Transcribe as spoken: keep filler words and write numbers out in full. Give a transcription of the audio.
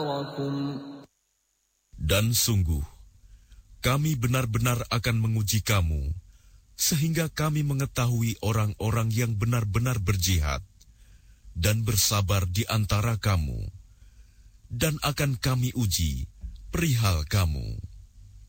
Dan sungguh, kami benar-benar akan menguji kamu, sehingga kami mengetahui orang-orang yang benar-benar berjihad dan bersabar di antara kamu, dan akan kami uji perihal kamu.